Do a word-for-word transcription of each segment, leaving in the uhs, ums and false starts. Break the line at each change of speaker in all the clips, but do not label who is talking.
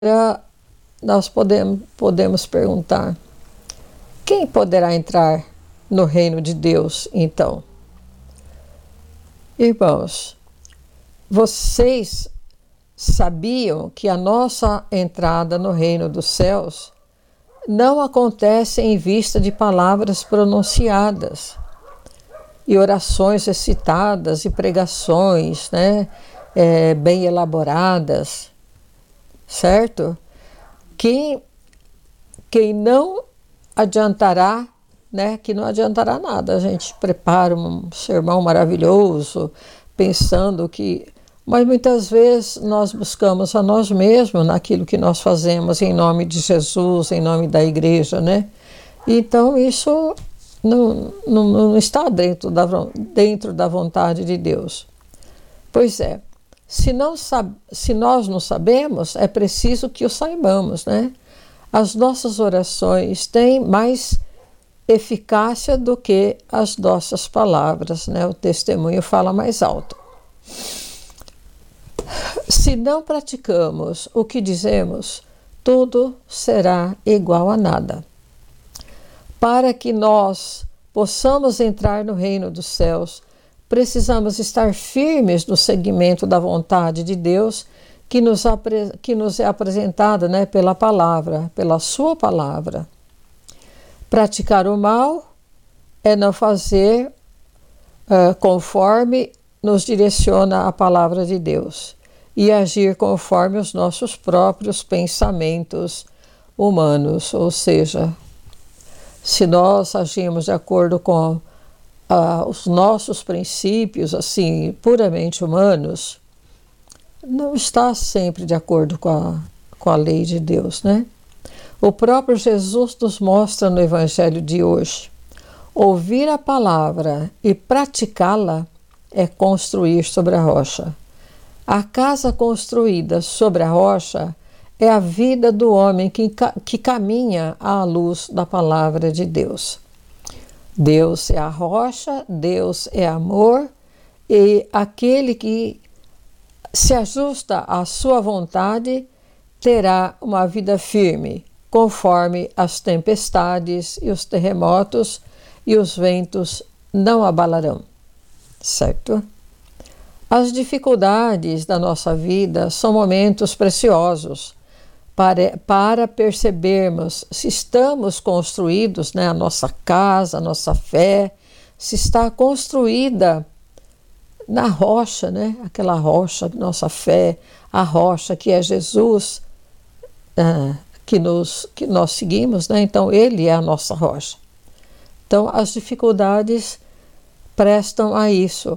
nós podemos, podemos perguntar: quem poderá entrar no reino de Deus, então? Irmãos, vocês sabiam que a nossa entrada no reino dos céus não acontece em vista de palavras pronunciadas e orações recitadas e pregações, né, é, bem elaboradas, certo? Quem, quem não adiantará, né, que não adiantará nada. A gente prepara um sermão maravilhoso, pensando que... Mas muitas vezes nós buscamos a nós mesmos naquilo que nós fazemos em nome de Jesus, em nome da igreja, né? Então isso não, não, não está dentro da, dentro da vontade de Deus. Pois é, se, não, se nós não sabemos, é preciso que o saibamos, né? As nossas orações têm mais eficácia do que as nossas palavras, né? O testemunho fala mais alto. Se não praticamos o que dizemos, tudo será igual a nada. Para que nós possamos entrar no reino dos céus, precisamos estar firmes no seguimento da vontade de Deus, que nos, que nos é apresentada, né, pela palavra, pela sua palavra. Praticar o mal é não fazer uh, conforme nos direciona a palavra de Deus e agir conforme os nossos próprios pensamentos humanos, ou seja, se nós agimos de acordo com uh, os nossos princípios, assim, puramente humanos, não está sempre de acordo com a, com a lei de Deus, né? O próprio Jesus nos mostra no Evangelho de hoje: ouvir a palavra e praticá-la é construir sobre a rocha. A casa construída sobre a rocha é a vida do homem que, que caminha à luz da palavra de Deus. Deus é a rocha, Deus é amor, e aquele que se ajusta à sua vontade terá uma vida firme, conforme as tempestades e os terremotos e os ventos não abalarão. Certo? As dificuldades da nossa vida são momentos preciosos para, para percebermos se estamos construídos, né, a nossa casa, a nossa fé, se está construída na rocha, né, aquela rocha de nossa fé, a rocha que é Jesus, ah, que, nos, que nós seguimos, né? Então Ele é a nossa rocha. Então as dificuldades prestam a isso.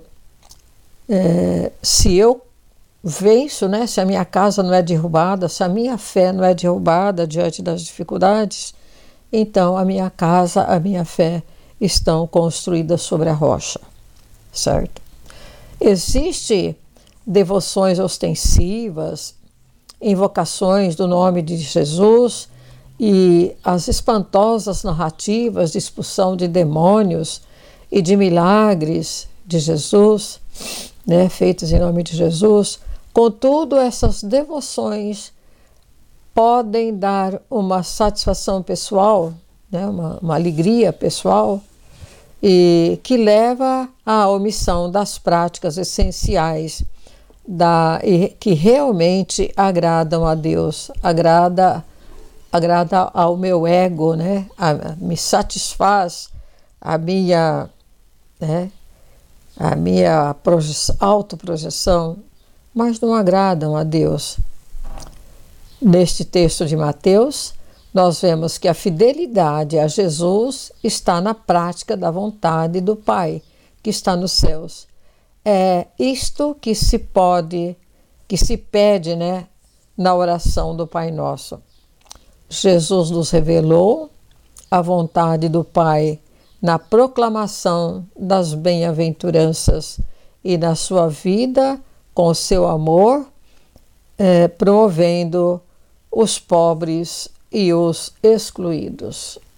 É, se eu venço, né, se a minha casa não é derrubada, se a minha fé não é derrubada diante das dificuldades, então a minha casa, a minha fé estão construídas sobre a rocha, certo? Existem devoções ostensivas, invocações do nome de Jesus e as espantosas narrativas de expulsão de demônios e de milagres de Jesus, né, feitas em nome de Jesus. Contudo, essas devoções podem dar uma satisfação pessoal, né, uma, uma alegria pessoal, e que leva à omissão das práticas essenciais da, e, que realmente agradam a Deus, agrada, agrada ao meu ego, né, a, me satisfaz a minha, né, a minha autoprojeção, mas não agradam a Deus. Neste texto de Mateus, nós vemos que a fidelidade a Jesus está na prática da vontade do Pai, que está nos céus. É isto que se pode, que se pede, né, na oração do Pai Nosso. Jesus nos revelou a vontade do Pai na proclamação das bem-aventuranças e na sua vida, com seu amor, eh, promovendo os pobres e os excluídos.